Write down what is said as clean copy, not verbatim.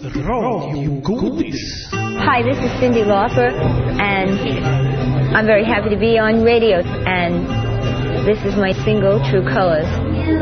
the road, you goodies. Hi, this is Cyndi Lauper, and I'm very happy to be on radio, and this is my single, True Colors.